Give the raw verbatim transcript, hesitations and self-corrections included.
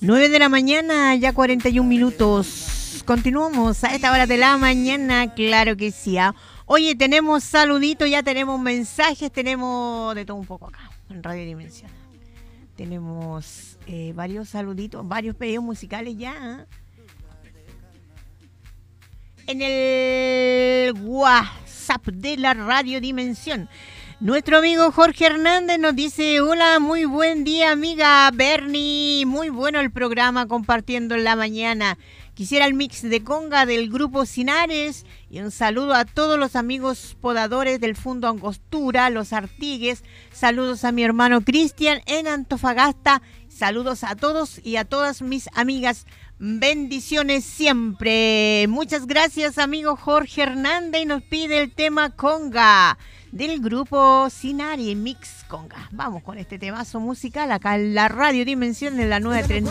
nueve de la mañana, ya cuarenta y un minutos. Continuamos a esta hora de la mañana, claro que sí. ¿eh? Oye, tenemos saluditos, ya tenemos mensajes, tenemos de todo un poco acá, en Radio Dimensión. Tenemos eh, varios saluditos, varios pedidos musicales ya. ¿eh? En el WhatsApp de la Radio Dimensión. Nuestro amigo Jorge Hernández nos dice: hola, muy buen día, amiga Bernie. Muy bueno el programa, compartiendo en la mañana. Quisiera el mix de conga del grupo Sinares. Y un saludo a todos los amigos podadores del Fundo Angostura, los Artigues. Saludos a mi hermano Cristian en Antofagasta. Saludos a todos y a todas mis amigas. Bendiciones siempre. Muchas gracias, amigo Jorge Hernández. Y nos pide el tema conga del grupo Sinari Mix Conga. Vamos con este temazo musical acá en la Radio Dimensión de la nueve treinta.